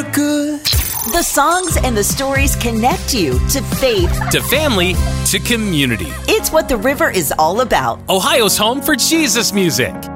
you're good. The songs and the stories connect you to faith, to family, to community. It's what the river is all about. Ohio's home for Jesus music.